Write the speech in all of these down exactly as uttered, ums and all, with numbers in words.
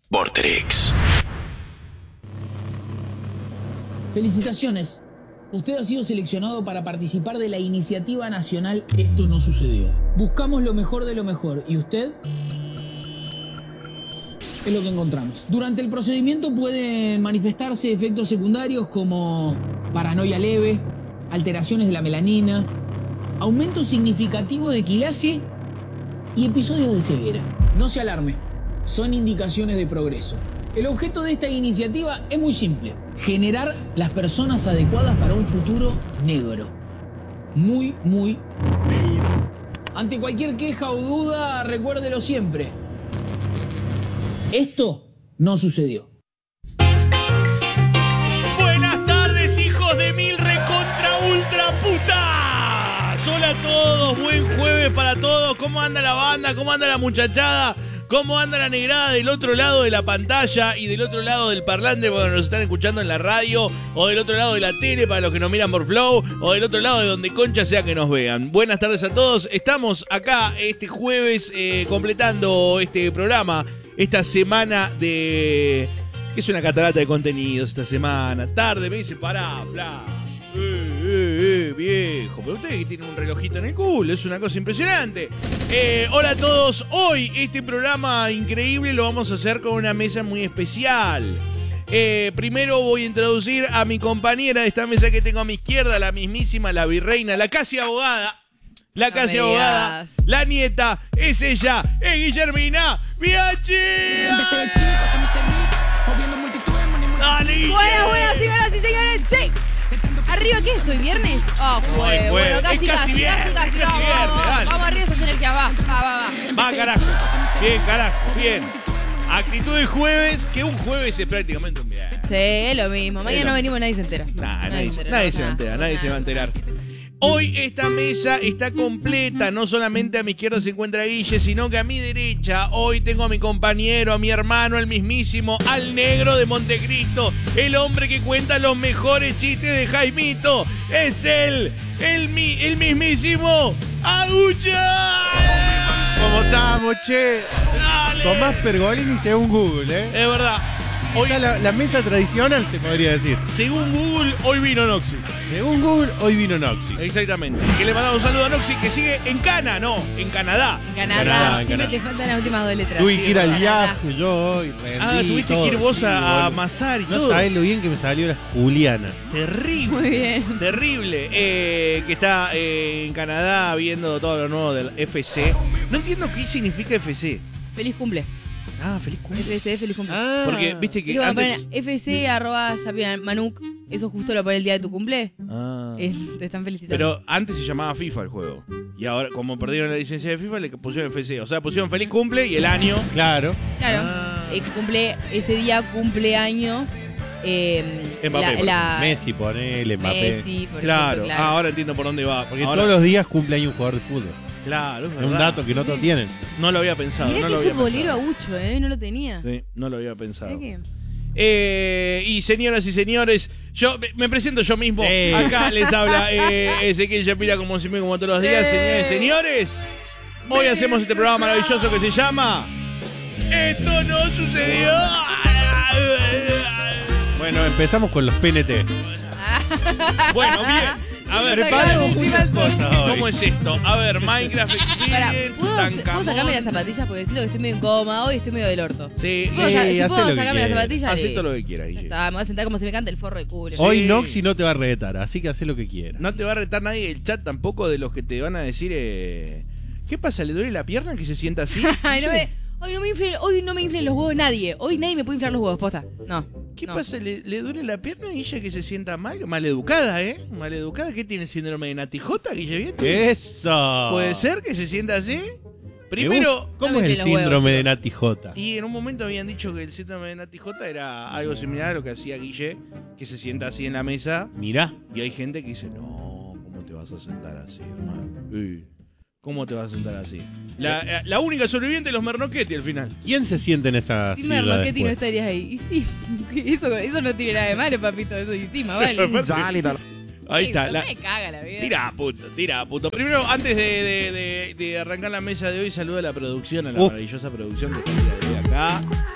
Vorterix. Felicitaciones. Usted ha sido seleccionado para participar de la iniciativa nacional Esto no sucedió. Buscamos lo mejor de lo mejor. ¿Y usted? Es lo que encontramos. Durante el procedimiento pueden manifestarse efectos secundarios como paranoia leve, alteraciones de la melanina, aumento significativo de quilaje y episodios de ceguera. No se alarme, son indicaciones de progreso. El objeto de esta iniciativa es muy simple: generar las personas adecuadas para un futuro negro. Muy, muy negro. Ante cualquier queja o duda, recuérdelo siempre. Esto no sucedió. Buenas tardes, hijos de mil recontra ultra putas. Hola a todos, buen jueves para todos. ¿Cómo anda la banda? ¿Cómo anda la muchachada? ¿Cómo anda la negrada del otro lado de la pantalla y del otro lado del parlante cuando nos están escuchando en la radio, o del otro lado de la tele para los que nos miran por Flow, o del otro lado de donde concha sea que nos vean? Buenas tardes a todos. Estamos acá este jueves eh, completando este programa, esta semana de... que es una catarata de contenidos esta semana. Tarde me dice, pará, fla. Eh, eh, eh, viejo, pero usted que tiene un relojito en el culo, es una cosa impresionante. Eh, hola a todos, hoy este programa increíble lo vamos a hacer con una mesa muy especial. Eh, primero voy a introducir a mi compañera de esta mesa que tengo a mi izquierda, la mismísima, la virreina, la casi abogada. La casi no abogada, la nieta, es ella, es Guillermina Bianchi. Dale, buenas, buenas, señoras y señores, sí. ¿Arriba qué es hoy? ¿Viernes? Oh, jue, bueno, casi, es casi, casi, viernes, casi, casi. es casi Vamos, viernes, vamos, dale. vamos arriba esas energías, va, va, va, va. Va, carajo. Bien, carajo, bien. Actitud de jueves, que un jueves es prácticamente un viernes. Sí, es lo mismo. Mañana Es no lo- venimos, nadie se entera. Nah, nadie, entera, nadie no, se va a nada, enterar, nadie nada, se va a enterar. nada. Hoy esta mesa está completa, no solamente a mi izquierda se encuentra Guille, sino que a mi derecha hoy tengo a mi compañero, a mi hermano, el mismísimo, al negro de Montecristo, el hombre que cuenta los mejores chistes de Jaimito, es él, el, mi, el mismísimo Agucha. ¿Cómo estamos, che? Dale. Tomás Pergolini según Google, ¿eh? Es verdad, hoy, Está la, la mesa tradicional, se podría decir. según Google, hoy vino Noxi. Según Google, hoy vino Noxi. Exactamente. Que le mandamos un saludo a Noxi, que sigue en Cana, no, en Canadá. En Canadá, Canadá, en siempre Canadá. te faltan las últimas dos letras. Tuve Sí, que ir al Canadá. viaje yo hoy, rendí Ah, tuviste todo, que ir vos sí, a, a boludo. amasar y No todo. sabés lo bien que me salió la Juliana. Terrible. Muy bien. Terrible. Eh, que está eh, en Canadá viendo todo lo nuevo del F C. No entiendo qué significa F C. Feliz cumple. Ah, feliz cumple. F C, feliz cumple. Ah, Porque, viste Y que cuando antes... ponen F C arroba Yapian Manuk, eso justo lo pone el día de tu cumple. Ah. Eh, te están felicitando. Pero antes se llamaba FIFA el juego. Y ahora, como perdieron la licencia de FIFA, le pusieron F C. O sea, pusieron feliz cumple y el año... Claro. Claro, Ah. eh, cumple, ese día cumple años eh, Mbappé, la, la Messi, ponele, Mbappé. Messi, por Claro. ejemplo, Ah, claro. ahora entiendo por dónde va. Porque Ahora- todos los días cumple año un jugador de fútbol. Claro, es Es verdad. un dato que no todos tienen. No lo había pensado. Mirá no que lo había futbolero pensado. Agucho, ¿eh? No lo tenía. Sí, no lo había pensado. Mirá que- Eh, y señoras y señores, yo me, me presento yo mismo. Eh. Acá les habla eh, Ezequiel Yapira, como siempre, como todos los días. Eh. Señores y señores, hoy hacemos este programa maravilloso que se llama Esto no sucedió. Bueno, empezamos con los P N T. Bueno, bien. A ver, Preparamos encima muchas el cosas hoy. ¿cómo es esto? A ver, Minecraft Pará, Experience, ¿puedo, Tancamón. ¿puedo sacarme las zapatillas? Porque siento que estoy medio incómoda hoy y estoy medio del orto. Sí, ¿Puedo, Eh, sa- si hacé puedo lo que sacarme las quieras. zapatillas? haz y- todo lo que quieras, Ya Guille. está, me voy a sentar como si me canta el forro de culo. Sí. Hoy Noxi no te va a retar, así que haz lo que quieras. No te va a retar nadie del chat tampoco de los que te van a decir eh, ¿qué pasa? ¿Le duele la pierna que se sienta así? Ay, no me, hoy, no me inflen, hoy no me inflen los huevos nadie. Hoy nadie me puede inflar los huevos, posta. No. ¿Qué no. pasa? ¿Le, ¿Le duele la pierna y ella que se sienta mal? Maleducada, ¿eh? Maleducada. ¿Qué tiene? ¿Síndrome de Natijota, Guille Viento? ¡Eso! ¿Puede ser que se sienta así? Primero, ¿Cómo No me es el inflen los síndrome huevos, de Nati J? y en un momento habían dicho que el síndrome de Natijota era algo similar a lo que hacía Guille, que se sienta así en la mesa. Mirá. Y hay gente que dice, no, ¿cómo te vas a sentar así, hermano? Eh, ¿Cómo te vas a sentar así? La, la única sobreviviente de los Mernoquetti al final. ¿Quién se siente en esa Si silla me Roquetti no después? estarías ahí. Y sí, eso, eso no tiene nada de malo, papito. Eso encima, vale. Ahí está. No La, me caga la vida. tira puto, tira puto. Primero, antes de, de- de- de arrancar la mesa de hoy, saludo a la producción, a la Uf. maravillosa producción que está el día de hoy acá.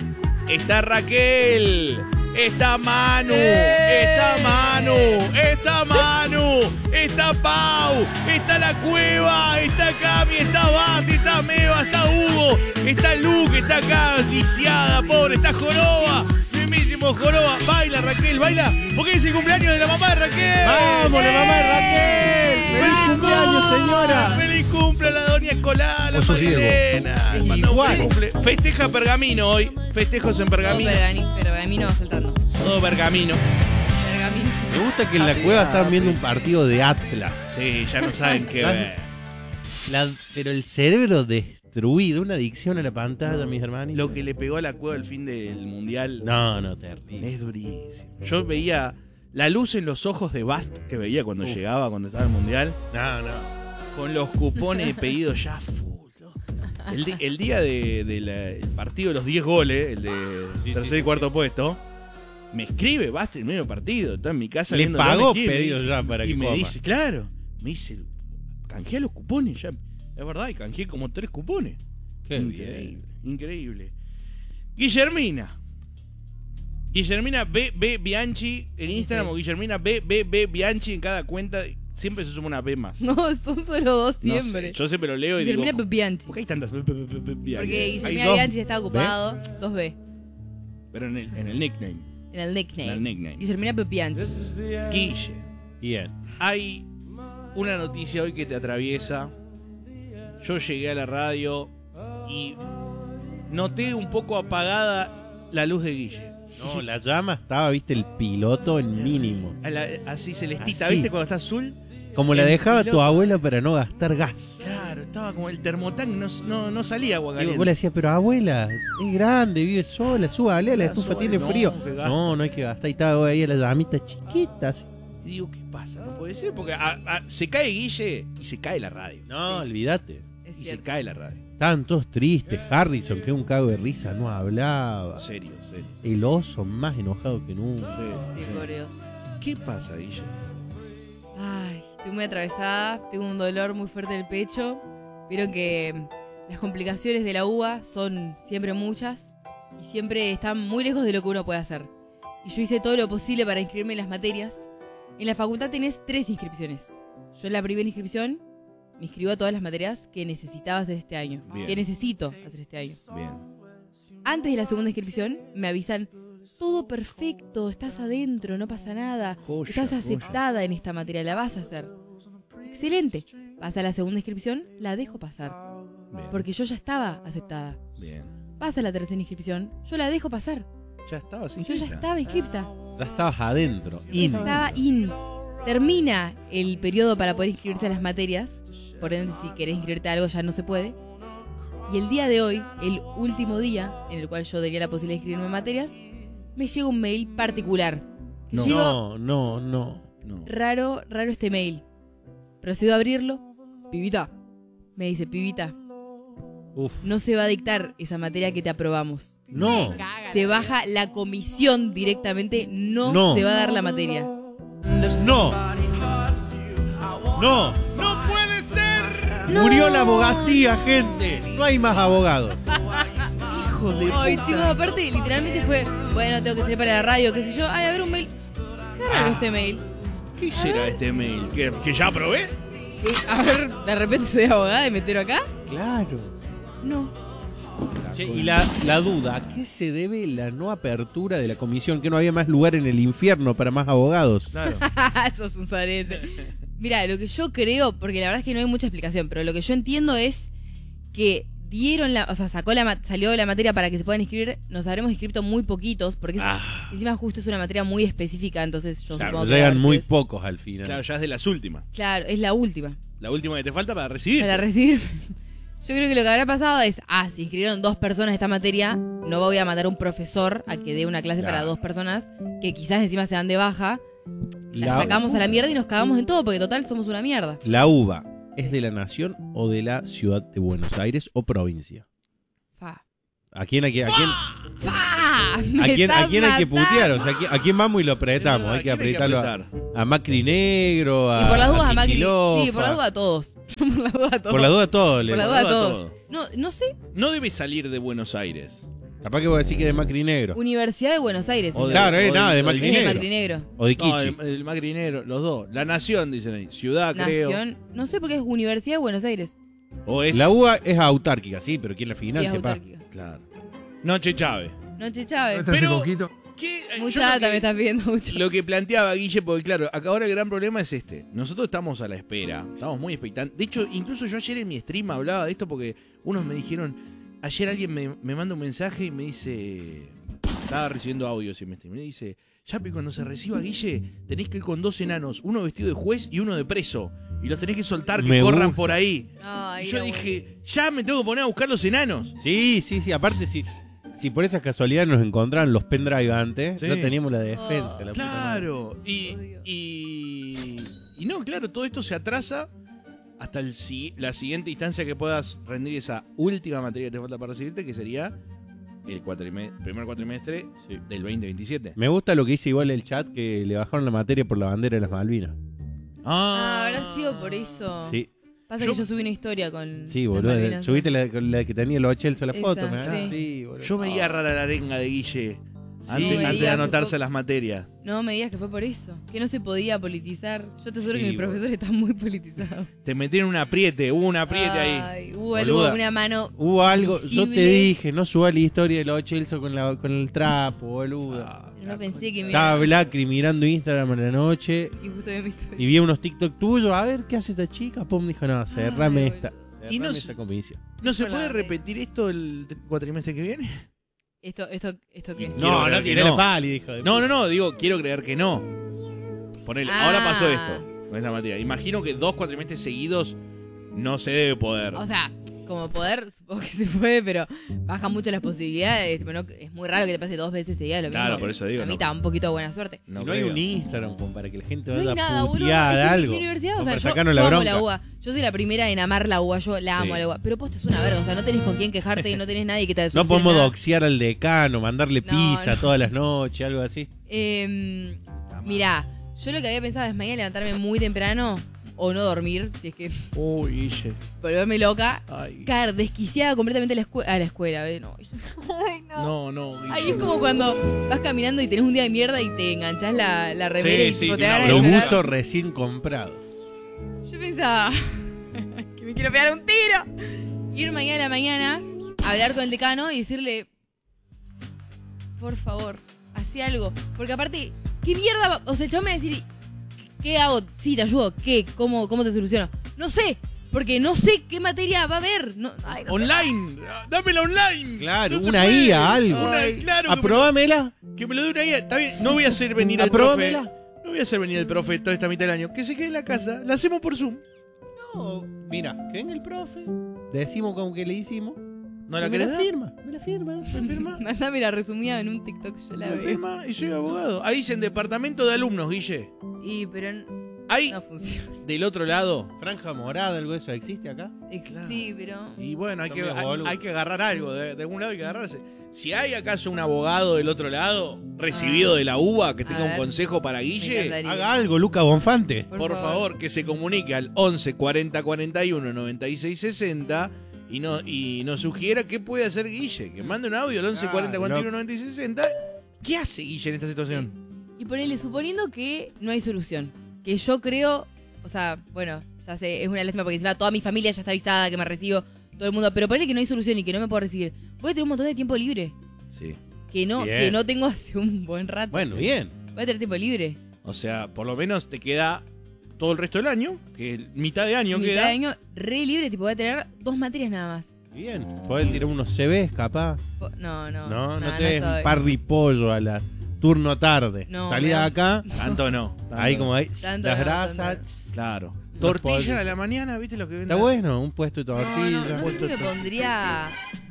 Está Raquel. Está Manu. Sí. Está Manu. Está Manu. Está Pau. Está La Cueva. Está Cami. Está Basti. Está Meva. Está Hugo. Está Luke. Está acá. Lisiada, pobre. Está Joroba. Mismísimo Joroba. Baila, Raquel. Baila. Porque es el cumpleaños de la mamá de Raquel. ¡Vamos, la mamá de Raquel! ¡Feliz cumpleaños, señora! ¡Feliz cumple a la doña Escolar! La Vos sos Diego. Marilena. Igual. Manda un cumple. Festeja Pergamino hoy. Festejos en Todo Pergamino. pergani- pergamino saltando. Todo Pergamino. Pergamino. Me gusta que en la cueva están viendo un partido de Atlas. Sí, ya no saben qué ver. La- pero el cerebro destruido, una adicción a la pantalla, mis hermanos. Lo que le pegó a la Cueva al fin del mundial No, no, terrible. es durísimo. Yo veía la luz en los ojos de Bast que veía cuando Uf. llegaba, cuando estaba en el mundial, No, no. con los cupones de pedido ya full. ¿no? El, di- el día del de la- el partido de los diez goles, el de Sí, tercer sí, y cuarto puesto, me escribe Bast en medio partido. Está en mi casa Le viendo, pagó me escribe, pedidos me- ya para y que me coma. dice, claro, me dice, canjeé los cupones ya. Es verdad, y canjeé como tres cupones. Qué Increíble, increíble. Guillermina. Guillermina B. B. Bianchi en Instagram Sí. o Guillermina B. B. B. Bianchi en cada cuenta. Siempre se suma una B más. No, son solo dos No siempre. sé, yo siempre lo leo y Guillermina digo, Bianchi. ¿por qué hay tantas B. B. B. B. Bianchi? Porque Hay Guillermina dos, Bianchi está ocupado. dos B. pero en el, en el nickname. En el nickname. En el nickname. Guillermina Bianchi. Guille, Bien. hay una noticia hoy que te atraviesa. Yo llegué a la radio y noté un poco apagada la luz de Guille. No, la llama estaba, viste, el piloto en mínimo. A la- así celestita, Así. ¿viste? Cuando está azul. Como la El dejaba tu piloto. abuela para no gastar gas. Claro, estaba como el termotank, no, no, no salía agua Y caliente. vos le decías, pero abuela, es grande, vive sola, súbale a la Ah, estufa, súbale, tiene no, frío. que gasta. No, no hay que gastar. Y estaba ahí a la llamita chiquita. así. Y digo, ¿qué pasa? No puede ser, porque a- a- se cae Guille y se cae la radio. No, olvídate. Es Y se cierto. cae la radio. Estaban todos tristes. Harrison, que es un cago de risa, no hablaba. Serio, serio. El oso más enojado que nunca. serio. Sí, por Dios. ¿Qué pasa, Guille? Ay, estoy muy atravesada, tengo un dolor muy fuerte en el pecho. Vieron que las complicaciones de la uva son siempre muchas y siempre están muy lejos de lo que uno puede hacer. Y yo hice todo lo posible para inscribirme en las materias. En la facultad tenés tres inscripciones. Yo en la primera inscripción me inscribo a todas las materias que necesitaba hacer este año. Bien. Que necesito hacer este año. Bien. Antes de la segunda inscripción me avisan, todo perfecto, estás adentro, no pasa nada. Joya, Estás joya. aceptada en esta materia, la vas a hacer. Excelente. Pasa la segunda inscripción, la dejo pasar. Bien. Porque yo ya estaba aceptada. Bien. Pasa la tercera inscripción, yo la dejo pasar. Ya estabas Yo inscrita. ya estaba inscripta. Ya estabas adentro. Yo In. estaba in. Termina el periodo para poder inscribirse a las materias. Por ende, si querés inscribirte a algo ya no se puede. Y el día de hoy, el último día en el cual yo tenía la posibilidad de inscribirme en materias, me llega un mail particular. Que No. yo digo, No, no, no. No. raro, raro este mail. Procedo a abrirlo. Pibita. Me dice, pibita, Uf. no se va a dictar esa materia que te aprobamos. No. Se baja la comisión directamente, no, No. se va a dar la materia. No. No. ¡No puede ser! No. Murió la abogacía, gente. No hay más abogados. ¡Hijo de Ay, puta! chicos, aparte, literalmente fue, bueno, tengo que salir para la radio, qué sé yo. Ay, a ver un mail. Qué raro este mail. ¿Qué será este mail? ¿Que, que ya probé? ¿Qué? A ver, de repente soy abogada y me entero acá. Claro. No. Che, y la, la duda, ¿a qué se debe la no apertura de la comisión? Que no había más lugar en el infierno para más abogados. Claro. Eso es un sarete. Mira, lo que yo creo, porque la verdad es que no hay mucha explicación, pero lo que yo entiendo es que dieron la, o sea, sacó la, ma- salió la materia para que se puedan inscribir, nos habremos inscrito muy poquitos, porque es- Ah. encima justo es una materia muy específica, entonces yo Claro, supongo que Llegan haber muy sido- pocos al final. Claro, ya es de las últimas. Claro, es la última. La última que te falta para recibir. Para recibir. Yo creo que lo que habrá pasado es, ah, si inscribieron dos personas esta materia, no voy a mandar a un profesor a que dé una clase Claro. para dos personas, que quizás encima se dan de baja, la, La, sacamos a la mierda y nos cagamos en todo, porque total somos una mierda. la uva, ¿es de la nación o de la ciudad de Buenos Aires o provincia? Fa. ¿A quién, a quién, a quién, ¡Fa! a Me quién, a estás quién hay que matando. putear? O sea, ¿a quién, a quién vamos y lo apretamos? ¿A Hay que quién hay que apretarlo a, apretar? a Macri Negro, a Y por las dudas a Macri. Kichilova. Sí, por las dudas a todos. por las dudas a todos. Por la duda todo. le- Por la Por duda a la duda todos. todo. No, no sé. No debe salir de Buenos Aires. Capaz que voy a decir que de Macri negro. Universidad de Buenos Aires. O de- Claro, eh, o nada, de- de o Macri de- Es de negro. Macri negro. O de No, Kichi. el, el Macrinero, los dos. La Nación, dicen ahí. Ciudad, creo. Nación. No sé por qué es Universidad de Buenos Aires. O es... La U B A es autárquica, sí, pero ¿quién la Sí, es financia, pa? autárquica. Claro. Noche Chávez. Noche Chávez. ¿Dónde está ese Pero- coquito? ¿Qué? Yo Mucha lo data que- me estás pidiendo mucho. Lo que planteaba Guille, porque claro, acá ahora el gran problema es este. Nosotros estamos a la espera, estamos muy expectantes. De hecho, incluso yo ayer en mi stream hablaba de esto porque unos me dijeron, ayer alguien me, me manda un mensaje y me dice, estaba recibiendo audios en mi stream, me dice, Yapi, cuando se reciba Guille, tenés que ir con dos enanos, uno vestido de juez y uno de preso. Y los tenés que soltar, que Me corran gusta. por ahí. Ay, Y yo era dije, ya me tengo que poner a buscar los enanos. Sí, sí, sí. Aparte, si, si por esas casualidades nos encontraran los pendrive antes, Sí. no teníamos la defensa. Oh, la puta madre. Claro, y, Odio. y, y no, claro, todo esto se atrasa hasta el, si- la siguiente instancia que puedas rendir esa última materia que te falta para recibirte, que sería el cuatrime- primer cuatrimestre del veinte veintisiete. Me gusta lo que dice igual el chat, que le bajaron la materia por la bandera de las Malvinas. Ah, habrá sido por eso. Sí, Pasa Yo- que yo subí una historia con. sí, las boludo. Malvinas. Subiste la, con la que tenía los Chelsea la Esa, foto, ¿me sí. Sí, boludo. Yo veía rara la arenga de Guille antes, No me antes de digas que anotarse fue- las materias. No me digas que fue por eso. Que no se podía politizar. Yo te aseguro Sí, que mis boludo. profesores están muy politizados. Te metieron un apriete, hubo un apriete ahí. Ay, hubo algo, Boluda. una mano. Hubo algo, yo Visible. te dije, no suba la historia de los Chelsea con, la, con el trapo, boludo. Ah, Pero no pensé que me. Estaba Blackry mirando Instagram en la noche Y justo vi mi historia. y vi unos TikTok tuyos. A ver, ¿qué hace esta chica? Pum, dijo, no, cerrame Ay, esta. boludo. Cerrame Y no esta sé- comisión. ¿No se Hola, puede eh. repetir esto el t- cuatrimestre que viene? Esto, esto, esto qué. Quiero No, creer no que tiré no. la pálida, hijo de No, no, puta. no, digo, quiero creer que no. Ponele, Ah. ahora pasó esto con esta materia. Imagino que dos cuatrimestres seguidos no se debe poder. O sea, como poder, supongo que se puede, pero baja mucho las posibilidades. Tipo, no- es muy raro que te pase dos veces seguidas lo Claro, mismo. por eso digo, A mí no. está un poquito de buena suerte. no, Y no hay creo. un Instagram como para que la gente No vaya hay nada, a boludo. putear Es que mi- algo. Mi universidad, o Como sea, para yo, sacarnos yo la amo bronca. la U B A. Yo soy la primera en amar la U B A. Yo la amo Sí. a la U B A. Pero posta es una verga. O sea, no tenés con quién quejarte, no tenés nadie que te No solucione podemos nada. doxear al decano, mandarle No, pizza no. todas las noches, algo así. Eh, mirá, yo lo que había pensado es mañana levantarme muy temprano o no dormir, si es que Uy, Guille. volverme loca. Ay. Caer desquiciada completamente a la, escue- a la escuela. ¿ves? No, ay, no. No, no, Guille. Ahí es como cuando vas caminando y tenés un día de mierda y te enganchás la, la remera Sí, y sí, tipo, te una dan ganas de Los bronca. llorar. buzos recién comprados. Yo pensaba que me quiero pegar un tiro. Ir mañana a la mañana, hablar con el decano y decirle, por favor, hacé algo. Porque aparte, ¿qué mierda? va- O sea, el chabón me va a decir, ¿qué hago? Sí, te ayudo. ¿Qué? ¿Cómo, cómo te soluciono? No sé, porque no sé qué materia va a haber. No, ay, no sé. Online, dámela online. Claro, No se una puede. I A, algo. Una- Ay. claro, que me, Aprobámela. que me lo dé una I A. Está bien, no voy a hacer venir al profe. Aprobámela. No voy a hacer venir al profe toda esta mitad del año. Que se quede en la casa. La hacemos por Zoom. No, mira, que venga el profe. Decimos como que le hicimos. ¿No la me querés la dar? firma, me la firma. ¿Me firma? Mandame la resumida en un TikTok, yo la ¿Me veo. firma? Y soy abogado. Ahí dice en departamento de alumnos, Guille. Y, pero n- Hay no funciona. del otro lado. Franja morada, algo de eso existe acá. Ex- Claro. Sí, pero... Y bueno, hay Son que, medio hay, boludos. hay que agarrar algo. De, de algún lado hay que agarrarse. Si hay acaso un abogado del otro lado, recibido Ah. de la U B A, que A tenga un ver. consejo para Me Guille, encantaría. Haga algo, Luca Bonfante. por, favor. que se comunique al once cuarenta cuarenta y uno noventa y seis sesenta y, no, y nos sugiera qué puede hacer Guille. Que mande un audio al once cuarenta cuarenta y uno noventa y seis sesenta. ¿Qué hace Guille en esta situación? Y ponele, suponiendo que no hay solución. Que yo creo, o sea, bueno, ya sé, es una lástima porque encima toda mi familia ya está avisada que me recibo, todo el mundo, pero ponele que no hay solución y que no me puedo recibir. Voy a tener un montón de tiempo libre. Sí. Que no, Bien. que no tengo hace un buen rato. Bueno, bien. Voy a tener tiempo libre. O sea, por lo menos te queda todo el resto del año, que es mitad de año Mitad queda. de año re libre, tipo, voy a tener dos materias nada más. Bien. Podés tirar unos C Vs, capaz. Po- No, no. No, no, no te des estoy. un par de pollo a la turno tarde. No, Salí de no. acá, Tanto no. tanto ahí no. como ahí, Tanto las no, grasas. tanto no. tss. Claro. Unos Tortilla pollos. a la mañana, ¿viste lo que vende? Está bueno, un puesto de No, tortilla. no, no sé si me pondría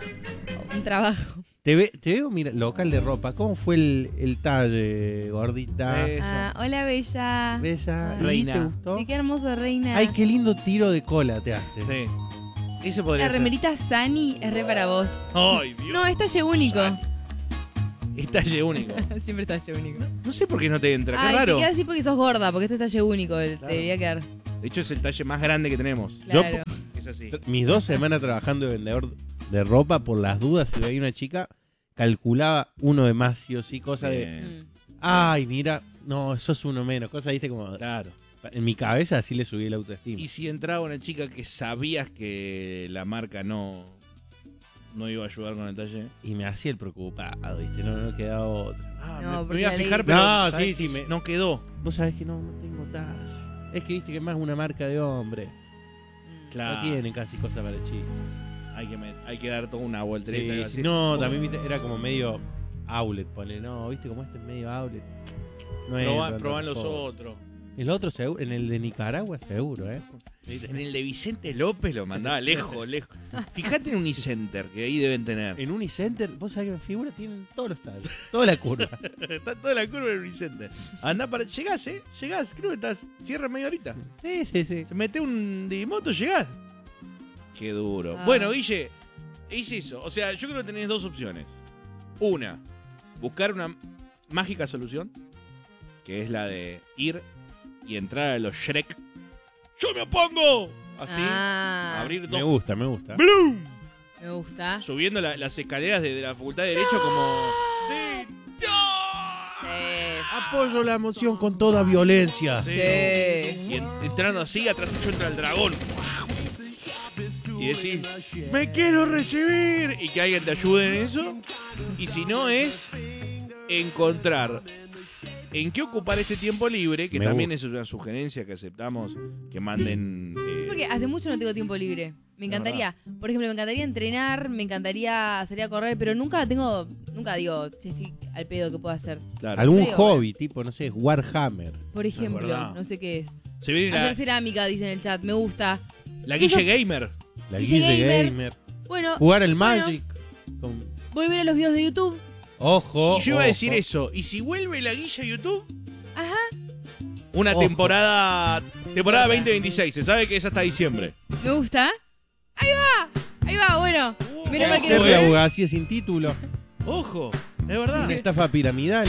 un trabajo. Te, ve- te veo, mira, local de ropa. ¿Cómo fue el, el talle, gordita? Eso. Ah, hola, Bella. Bella. ¿Y Reina. ¿Te gustó? Sí, qué hermoso, reina. Ay, qué lindo tiro de cola te hace. Sí. Ese podría La ser. remerita Sani es re para vos. Ay, Dios. No, es talle único. Es talle único. Siempre es talle único. No sé por qué no te entra, qué Ay, raro. te queda así porque sos gorda, porque esto es talle único. Te debería quedar. De hecho, es el talle más grande que tenemos. Claro. Es así. Mis dos semanas trabajando de vendedor de ropa, por las dudas, si veía una chica, calculaba uno de más, sí o sí, cosa de, Bien. Mm. ay, mira, no, sos uno menos, cosa, viste, como, Claro. en mi cabeza así le subí el autoestima. Y si entraba una chica que sabías que la marca no, no iba a ayudar con el talle. Y me hacía el preocupado, viste, no, no quedaba otra. Ah, No, me- me, porque iba a la ley- fijar, pero No, ¿sabes? sí, sí, me- no quedó. Vos sabés que no, no tengo talla. Es que viste que es más una marca de hombre. Mm. Claro. No tienen casi cosas para chicos. Hay que, me- hay que dar toda una vuelta. Sí, sí, no, también viste, era como medio outlet, ponle, no, viste como este es medio outlet. No entra, Proban no los cosas. otros. El otro seguro, en el de Nicaragua seguro, ¿eh? En el de Vicente López lo mandaba lejos, lejos. Fíjate en Unicenter, que ahí deben tener. En Unicenter, vos sabés que en figura tienen todos los tallos, toda la curva. Está toda la curva en Unicenter. Andá para. Llegás, ¿eh? Llegás, creo que estás. Cierra media horita. Sí, sí, sí. Se mete un Digimoto, llegás. Qué duro. Ah. Bueno, Guille, hice eso. O sea, yo creo que tenés dos opciones. Una, buscar una mágica solución, que es la de ir y entrar a los Shrek. ¡Yo me opongo! Así, Ah, abrir Me dos. gusta, me gusta. ¡Bloom! me gusta. Subiendo la- las escaleras de, de la Facultad de Derecho como... ¡Sí! Sí. Apoyo la emoción con toda violencia. Sí. Sí. Y en- entrando así, atrás tuyo entra el dragón. Y decir, ¡me quiero recibir! Y que alguien te ayude en eso. Y si no es encontrar en qué ocupar este tiempo libre, que Me también gusta. es una sugerencia que aceptamos, que manden... eh, Sí, porque hace mucho no tengo tiempo libre. Me encantaría. Por ejemplo, me encantaría entrenar, me encantaría salir a correr, pero nunca tengo, nunca digo, si estoy al pedo, ¿qué puedo hacer? claro. Algún Creo, hobby, tipo, no sé, Warhammer. Por ejemplo, verdad. no sé qué es. Se viene la, Hacer cerámica, dice en el chat, me gusta. la Guille Gamer. La Guille Guille Gamer. Gamer. Bueno, Jugar el bueno. Magic. Con- volver a los videos de YouTube. Ojo. Y yo iba a ojo. decir eso. ¿Y si vuelve la Guille a YouTube? Ajá. Una Ojo. temporada... Temporada veinte veintiséis. Se sabe que es hasta diciembre. Me gusta. Ahí va. Ahí va, bueno. Menos mal que Hacer no Ojo, la eh. abogacía sin título. Ojo. Es verdad. Una estafa piramidal.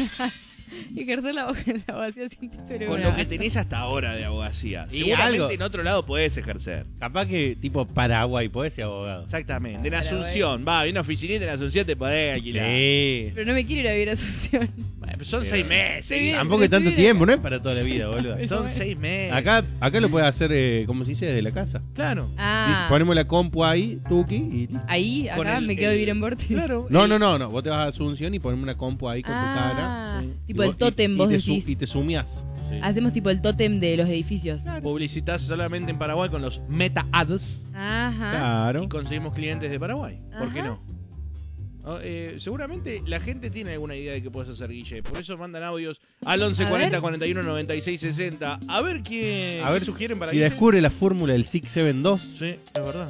ejercer la, la abogacía sin título. Con una- lo que tenés hasta ahora de abogacía. Y Seguramente algo. en otro lado podés ejercer. Capaz que tipo Paraguay, podés ser abogado. Exactamente. En Para Asunción. Va, hay una oficinita en Asunción, te podés alquilar. Sí. Pero no me quiero ir a vivir a Asunción. Bueno, son Pero- seis meses. Sí, bien. Tampoco es pero tanto estoy- tiempo, no es para toda la vida, boludo. Son seis meses. Acá, acá lo puedes hacer, eh, como se dice, desde la casa. Claro. Dice, Ah, ponemos la compu ahí, tuki, y listo. ahí, Con acá el- me quedo a el- vivir en Borti. Claro. No, el- no, no, no. Vos te vas a Asunción y ponemos una compu ahí con tu cara. Ah, Sí. tipo Y el vos- tótem, y, vos y te su- decís. y te sumias. Sí. Hacemos tipo el tótem de los edificios. Publicitas solamente en Paraguay con los Meta Ads Ajá. Claro. y conseguimos clientes de Paraguay. ¿Por qué Ajá. no? Oh, eh, seguramente la gente tiene alguna idea de qué puedes hacer, Guille. Por eso mandan audios al once A cuarenta ver. cuarenta y uno noventa y seis sesenta. A ver qué, A ver qué sugieren para si Guille. descubre la fórmula del seis siete dos. Sí, es verdad.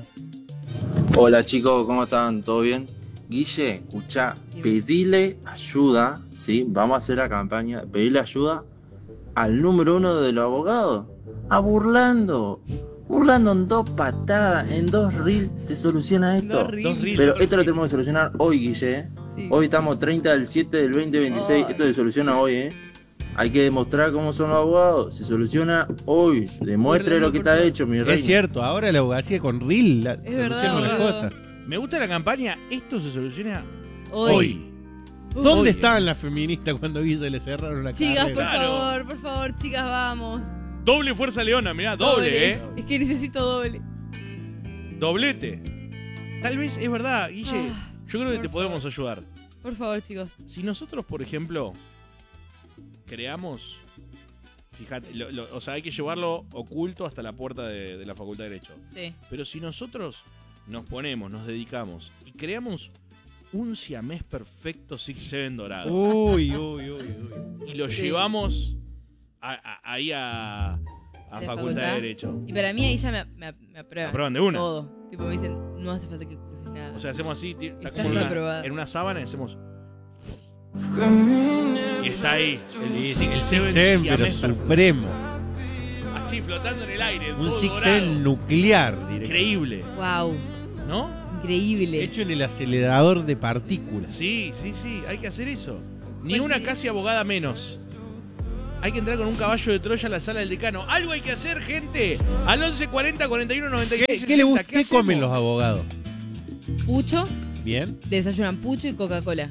Hola chicos, ¿cómo están? ¿Todo bien? Guille, escucha, pedile ayuda, ¿sí? Vamos a hacer la campaña, pedile ayuda al número uno de los abogados. A Burlando. Burlando en dos patadas, en dos reels, te soluciona esto. Dos reels. Dos reels. Pero esto lo tenemos que solucionar hoy, Guille, ¿eh? Sí. Hoy estamos treinta del siete del veinte veintiséis, Ay. esto se soluciona hoy, ¿eh? Hay que demostrar cómo son los abogados, se soluciona hoy. Demuestre Burlando, lo que por está favor. hecho, mi rey. Es cierto, ahora la abogacía con Reel la, verdad, soluciona las boludo. cosas. Me gusta la campaña. Esto se soluciona Hoy. hoy. ¿Dónde Oye. estaban las feministas cuando Guille le cerraron la Chicas, por carrera? Claro. favor, por favor, chicas, vamos. Doble fuerza leona, mirá, doble, ¿eh? Es que necesito doble. Doblete. Tal vez es verdad, Guille. Ah, Yo creo que por te podemos ayudar. Por favor, chicos. Si nosotros, por ejemplo, creamos. Fíjate, lo- lo- o sea, hay que llevarlo oculto hasta la puerta de, de la Facultad de Derecho. Sí. Pero si nosotros nos ponemos, nos dedicamos y creamos un siamés perfecto Six Seven dorado Uy, uy, uy, uy. y lo Sí. llevamos a- a- ahí a, a ¿A la Facultad facultad? de Derecho. Y para mí ahí ya me, me, me aprueban. Aprueban de una. Todo. Tipo, me dicen, no hace falta que cruces nada. O sea, hacemos así, ti- está Estás como en una, aprobada. en una sábana y hacemos. Y está ahí, el, Sí, Six el Seven Six Seven, pero siamés perfecto. supremo. Así flotando en el aire, Un todo Six dorado. Seven nuclear, directo. Increíble, Wow. ¿no? Increíble. Hecho en el acelerador de partículas. Sí, sí, sí, hay que hacer eso. Ni Pues una sí. casi abogada menos. Hay que entrar con un caballo de Troya a la sala del decano. Algo hay que hacer, gente. Al once cuarenta cuarenta y uno noventa y seis ¿Qué, qué le gusta? sesenta. ¿Qué comen los abogados? Pucho, Bien. Desayunan pucho y Coca-Cola.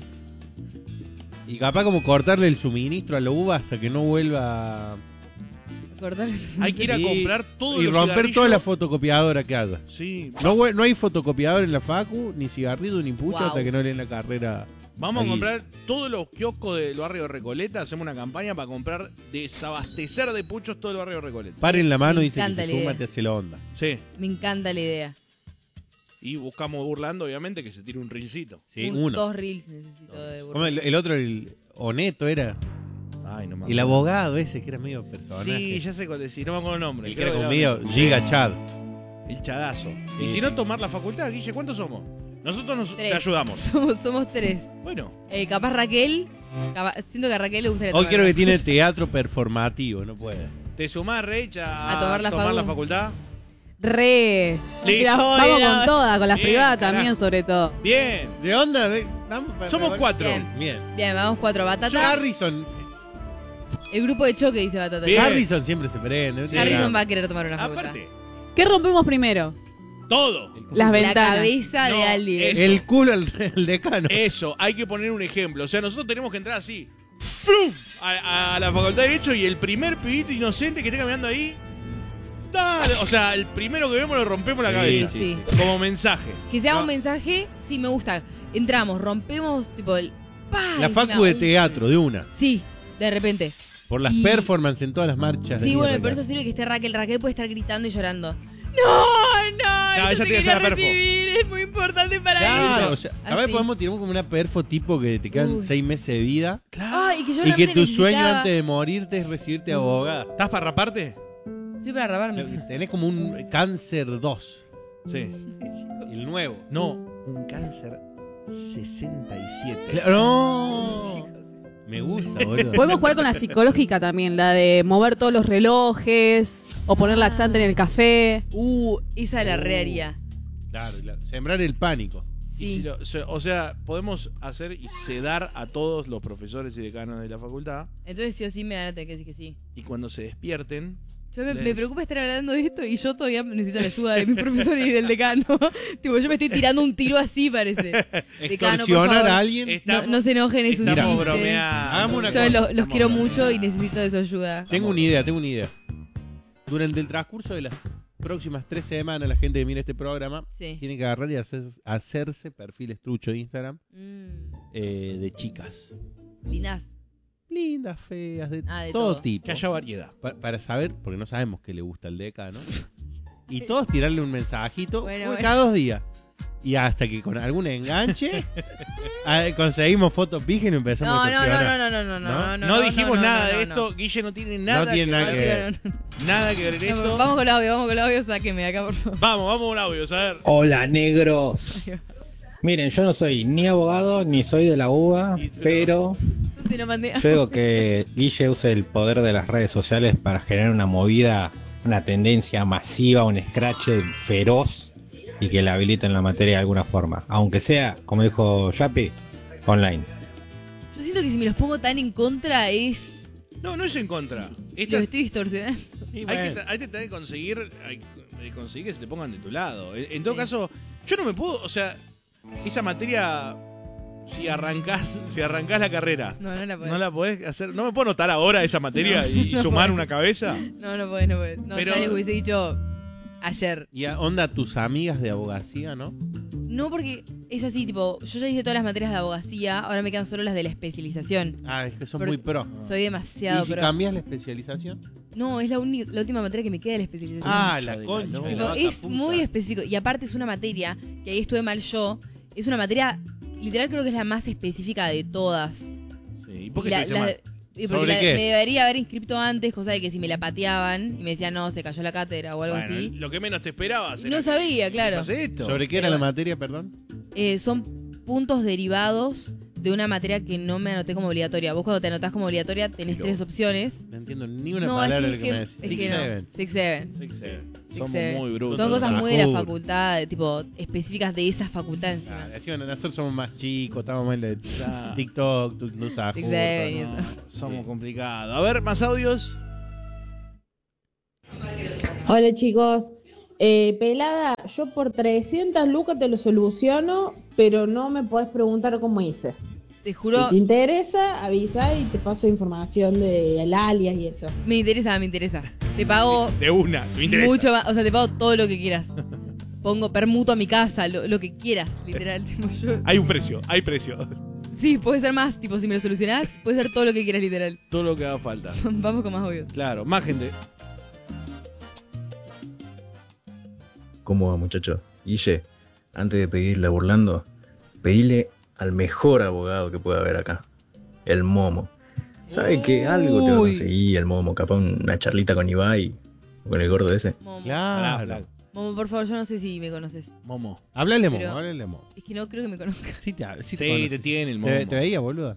Y capaz como cortarle el suministro a la uva hasta que no vuelva... Cortarles Hay que ir a Y- comprar todo Y los romper cigarrillos. toda la fotocopiadora que haga. Sí. No, hue- no hay fotocopiador en la facu, ni cigarrillo, ni pucho Wow. hasta que no leen la carrera. Vamos a Aquí. comprar todos los kioscos del barrio de Recoleta. Hacemos una campaña para comprar, desabastecer de puchos todo el barrio de Recoleta. Paren la mano Me y dice que encanta se la suma, idea. te hace la onda. Sí. Me encanta la idea. Y buscamos burlando, obviamente, que se tire un rilcito. Sí, Un- uno. Dos reels necesito de Como burro. el, el otro, el Oneto era. Ay, no me El acuerdo. abogado ese que era medio personaje. Sí, ya sé cuál decir, no me acuerdo el nombre. El que Creo era como que medio Giga Chad. El chadazo. Y Sí, si sí. no, tomar la facultad, Guille, ¿cuántos somos? Nosotros nos Tres. te ayudamos. Somos, somos tres. Bueno, Eh, capaz Raquel. capaz- siento que a Raquel le gustaría Hoy tomar quiero que una. tiene teatro performativo, no puede. ¿te sumás, Rech, a, A tomar la facu. facultad? Re. Listo. Vamos con todas, con las Bien, privadas carajo. también, sobre todo. Bien. ¿De onda? Ve- vamos para- Somos para- cuatro. Bien. Bien. Bien, vamos cuatro. Yo, Batata. Harrison. El grupo de choque, dice Batata. Bien. Harrison siempre se prende. Sí. Harrison va a querer tomar una facultad. Aparte, ¿Qué rompemos primero? todo. Las La ventanas. cabeza No, de alguien. es- El culo al el decano. Eso, hay que poner un ejemplo. O sea, nosotros tenemos que entrar así. ¡Frum! A, a la facultad de Derecho y el primer pibito inocente que esté caminando ahí. Dale. O sea, el primero que vemos lo rompemos la Sí, cabeza. sí, Como mensaje. Que sea No. un mensaje, sí, me gusta. Entramos, rompemos, tipo, el. ¡pah! La Encima, facu de un- teatro, de una. Sí, de repente. Por las Y- performances en todas las marchas. de Sí, bueno, mierda. por eso sirve que esté Raquel. Raquel puede estar gritando y llorando. ¡No, no! No, yo ella te tiene que quería ser la perfo. recibir, es muy importante para Claro, mí. o sea, a ver, Así. podemos tirar como una perfo tipo que te quedan Uy. seis meses de vida. Ay, y que yo Y que realmente tu sueño necesitaba- antes de morirte es recibirte abogada. ¿Estás para raparte? Estoy para raparme. Tenés como un cáncer dos, Sí. el nuevo. No, un cáncer sesenta y siete. Claro, no. Me gusta, boludo. Podemos jugar con la psicológica también, la de mover todos los relojes o poner laxante en el café. Uh, esa la re haría. Claro, claro. Sembrar el pánico. Y Sí. si lo- se- o sea, podemos hacer y sedar a todos los profesores y decanos de la facultad. Entonces sí o sí me van a tener que decir que sí. Y cuando se despierten, Yo me, Les- me preocupa estar hablando de esto y yo todavía necesito la ayuda de mis profesores y del decano. Tipo, yo me estoy tirando un tiro así, parece. Decano, por Extorsionar favor. a alguien. Estamos- No, no se enojen, es un estamos chiste. bromeando. Hagamos una Yo cosa. los, los Estamos quiero bromeando. mucho y necesito de su ayuda. Tengo una idea, tengo una idea. Durante el transcurso de las próximas tres semanas, la gente que mira este programa Sí. tiene que agarrar y hacer- hacerse perfiles trucho de Instagram Mm, eh, de chicas. lindas. Lindas, feas, de, Ah, de todo, todo. tipo. Que haya variedad. Pa- para saber, porque no sabemos qué le gusta al decano. Y todos tirarle un mensajito Bueno, uy, bueno. cada dos días. Y hasta que con algún enganche ah, conseguimos fotos virgen y empezamos No, a no, no, extorsionar. no, no, no, no, no, No, dijimos no, nada no, de no, esto. Guille no tiene nada, No tiene que, nada ver, que no. ver. No, no, no. nada que ver en No, esto. Vamos con el audio, vamos con el audio, sáquenme de acá, por favor. Vamos, vamos a un audio, a ver. Hola, negros. Miren, yo no soy ni abogado ni soy de la U B A, Y- pero Si no mandé. yo digo que Guille use el poder de las redes sociales para generar una movida, una tendencia masiva, un scratch feroz y que la habiliten la materia de alguna forma. Aunque sea, como dijo Yapi, online. Yo siento que si me los pongo tan en contra es. No, no es en contra. Esta- Los estoy distorsionando. Y hay, bueno, que, hay que tratar de conseguir, hay que conseguir que se te pongan de tu lado. En, en todo caso, yo no me puedo, o sea, esa materia, si arrancás, si arrancás la carrera, No, no la podés. no la podés hacer, no me puedo notar ahora esa materia No, y, y no sumar podés. una cabeza. No, no podés, no podés. No, Pero- ya les hubiese dicho ayer. y a- onda tus amigas de abogacía, ¿no? No, porque es así, tipo, yo ya hice todas las materias de abogacía, ahora me quedan solo las de la especialización. Ah, es que son Porque muy pro. Soy demasiado ¿Y si pro. cambias la especialización? No, es la, única, la última materia que me queda de la especialización. Ah, la de concha. la de Tipo, la es puta. muy específico. Y aparte es una materia, que ahí estuve mal yo, es una materia, literal creo que es la más específica de todas. Sí, ¿y por qué La- estuviste la- mal? y porque ¿Sobre la- qué? me debería haber inscrito antes, cosa de que si me la pateaban y me decían, no, se cayó la cátedra o algo Bueno, así. lo que menos te esperabas. era No que- sabía, que claro. pase esto. ¿Sobre qué era Pero- la materia, perdón? Eh, son puntos derivados de una materia que no me anoté como obligatoria. Vos cuando te anotás como obligatoria tenés Pero- tres opciones. No entiendo ni una No, palabra es de que, lo que me es decís. que, es Six que no. Seven. Six Seven. Six Seven. Six Somos Seven. muy brutos. Son cosas muy de la Juro. facultad, de, tipo, específicas de esa facultad Ah, encima. decían, nosotros somos más chicos, estamos más en la de Claro. TikTok, tu- no usas Six justo, Seven y ¿no? eso. Somos complicados. A ver, más audios. Hola chicos, eh, pelada, yo por trescientas lucas te lo soluciono, pero no me podés preguntar cómo hice. Te juro. Si te interesa, avisa y te paso información de el alias y eso. Me interesa, me interesa. Te pago. Sí, de una, me interesa. Mucho más. O sea, te pago todo lo que quieras. Pongo permuto a mi casa, lo, lo que quieras, literal. Tipo, yo... Hay un precio, hay precio. Sí, puede ser más. Tipo, si me lo solucionás, puede ser todo lo que quieras, literal. Todo lo que haga falta. Vamos con más obvios. Claro, más gente. ¿Cómo va, muchacho? Guille, antes de pedirle a Burlando, pedile al mejor abogado que pueda haber acá, el Momo. ¿Sabe que algo te va a conseguir el Momo? Capaz una charlita con Ibai o con el gordo ese. Momo. Claro. Momo, por favor, yo no sé si me conoces. Momo. Háblale, Momo, Pero- háblale, Momo. Es que no creo que me conozcas. Sí, te, sí, Sí, te, te conoces. tiene el Momo. ¿Te, te veía, boluda?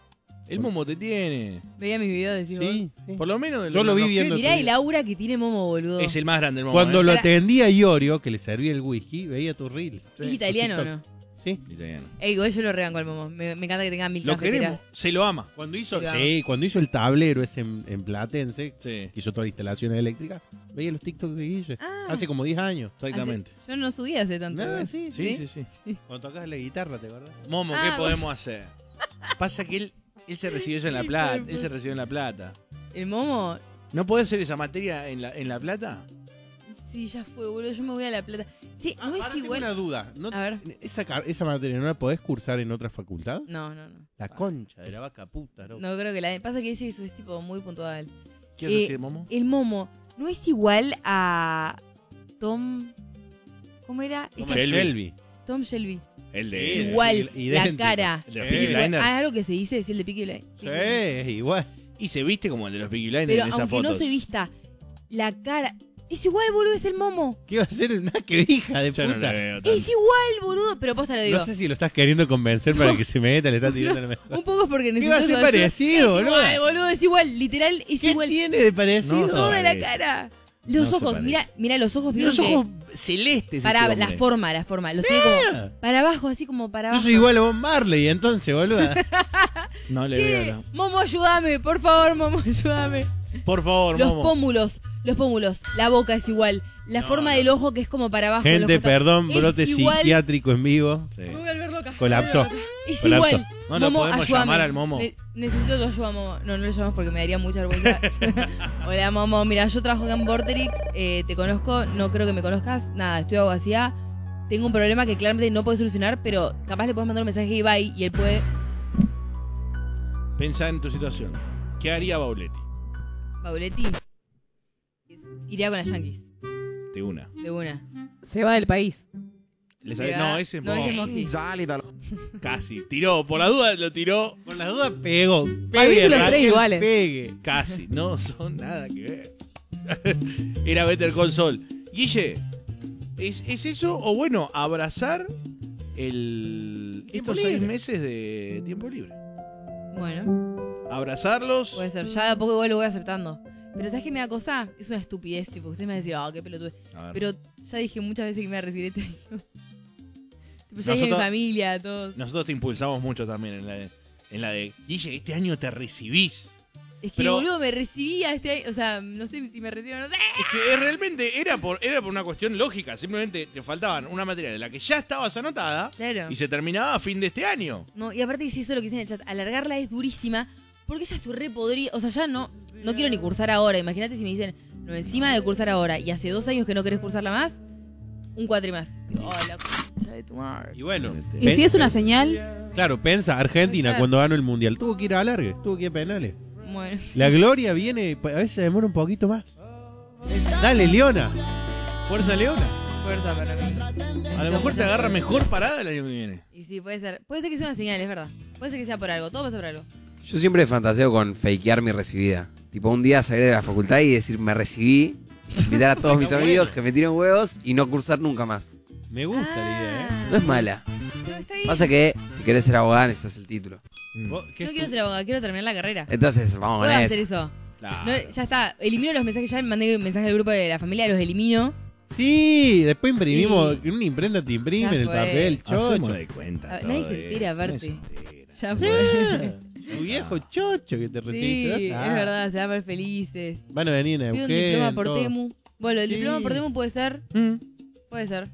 El Momo te tiene. Veía mis videos, decís Sí, vos. sí. Por lo menos de Yo lo vi los viendo. Mirá el aura que tiene Momo, boludo. Es el más grande el Momo. Cuando ¿eh? lo Para- atendía Iorio, que le servía el whisky, veía tus reels. ¿Es italiano o no? Sí. Italiano. Ey, igual yo lo rebanco al Momo. Me, me encanta que tenga mil Lo queremos. cafeteras. Se lo ama. Cuando hizo, Sí, sí, cuando hizo el tablero ese en, en Platense, Sí. que hizo todas las instalaciones eléctricas, veía los TikToks de Guille. Ah. Hace como diez años. Exactamente. Hace- yo no subí hace tanto. Ah, igual. sí, Sí, sí, sí. Cuando tocabas la guitarra, ¿te acordás? Momo, ¿qué Ah, podemos hacer? Pasa que él, él se recibió eso en La Plata. Él se recibió en La Plata. El Momo, ¿No podés hacer esa materia en La, en la Plata? sí, ya fue, boludo. Yo me voy a La Plata. Che, Ah, no es pará, tengo igual. una duda. ¿No- A ver. esa, car- esa materia no la podés cursar en otra facultad? No, no, no. La concha de la vaca puta, ¿no? No creo que la. Pasa que ese eso es tipo muy puntual. ¿Qué Eh, vas a decir, Momo? El Momo no es igual a Tom. ¿Cómo era? Tom Este- Shelby. Tom Shelby. El Sí, de. Igual, idéntico. la cara. El de Sí. Peaky Es igual. Blinders. Ah, algo que se dice, decir el de Peaky Blinders. Sí, igual. Y se viste como el de los Peaky Blinders Pero en esas aunque fotos. no se vista, la cara. Es igual, boludo, es el Momo. ¿Qué iba a ser una que hija de Yo puta? no le veo tanto. Es igual, boludo. Pero posta lo digo. No sé si lo estás queriendo convencer para que se meta, le estás tirando la mejor. Un poco es porque ¿Qué necesito. va a ser saber- parecido, Es boludo? igual, boludo, es igual. Literal, es ¿Qué igual. tiene de parecido? No, Toda la parece. cara. No Los se ojos, parece. mira, mira los ojos, Tiene vieron los que. ojos celestes. Para este la hombre. forma, la forma. Los tiene como para abajo, así como para Yo abajo. soy igual a Bob Marley, entonces, boludo. No le ¿Qué? veo. no. Momo, ayúdame, por favor, Momo, ayúdame. Por favor, Los Momo. pómulos, los pómulos, la boca es igual. La No, forma no. del ojo que es como para abajo. los Gente, costados. perdón, Es brote igual- psiquiátrico en vivo. Sí. Me voy a volver loca. Colapsó. Es Colapsó. igual. No lo Momo, podemos ayúdame. llamar al Momo. Ne- necesito tu ayuda, Momo. No, no lo llamas porque me daría mucha vergüenza. Hola, Momo. Mira, yo trabajo acá en Vorterix. Eh, te conozco. No creo que me conozcas. Nada, estoy abogacía. Tengo un problema que claramente no puedo solucionar, pero capaz le puedes mandar un mensaje a Ibai y él puede. Pensá en tu situación. ¿Qué haría Bauletti? Bauletti. Iría con las Yankees. De una. De una. Se va del país. Le Se sale- va- No, ese es no, ese es Moji. Moji. Casi. Tiró. Por la duda lo tiró. Por las dudas pego. A mí Pegue, son los Raquel, tres iguales. Pegue. Casi. No son nada que ver. Era Better Call Saul. Guille, ¿es, ¿es eso o bueno, abrazar el Tiempo estos seis libre. meses de tiempo libre? Bueno, Abrazarlos. puede ser. Ya de a poco igual lo voy aceptando. Pero ¿sabes qué me da cosa? Es una estupidez, tipo. Ustedes me van a decir, ah, qué pelotude. A ver. Pero ya dije muchas veces que me voy a recibir este año. Tipo, ya dije a mi Nosotros- familia, a todos. Nosotros te impulsamos mucho también en la de, en la de Guille, este año te recibís. Es que, pero- boludo, me recibía este año. O sea, no sé si me recibo o no sé. Es que realmente era por, era por una cuestión lógica. Simplemente te faltaban una materia de la que ya estabas anotada Claro. y se terminaba a fin de este año. No, y aparte, si eso es lo que dice en el chat, alargarla es durísima. Porque ya estoy re podrida. O sea, ya no, no quiero ni cursar ahora. Imagínate si me dicen, no, encima de cursar ahora y hace dos años que no querés cursarla más, un cuatri más. Digo, oh, la concha de tu madre. Y bueno. Y si es una señal, Claro, pensa, Argentina Puede ser. cuando ganó el Mundial tuvo que ir a alargue, tuvo que ir a penales. Bueno. La gloria viene, a veces demora un poquito más. Dale, Leona. Fuerza, Leona. Fuerza para mí. A lo mejor te agarra mejor parada el año que viene. Y sí, puede ser. Puede ser que sea una señal, es verdad. Puede ser que sea por algo. Todo pasa por algo. Yo siempre fantaseo con fakear mi recibida. Tipo, un día salir de la facultad y decir, me recibí, invitar a todos mis amigos que me tiren huevos y no cursar nunca más. Me gusta la idea, ¿eh? No es mala. No, está bien. Pasa que si querés ser abogada necesitas el título. ¿Vos- qué No es quiero tu- ser abogada, quiero terminar la carrera. Entonces, vamos con Puedo hacer eso. eso. Claro. No, ya está. Elimino los mensajes. Ya mandé un mensaje al grupo de la familia, los elimino. Sí, después imprimimos, Sí. en una imprenta te imprimen Ya el fue. papel, chocho. Hacemos de cuenta. Ah, todo nadie se de- entera, nadie aparte. se entera. Ya fue. Tu viejo chocho que te Sí, recibiste. es verdad, se van a ver felices. Van a venir a Pido un Neuquén, diploma por todo. Temu. Bueno, el Sí. diploma por Temu puede ser. Mm. Puede ser.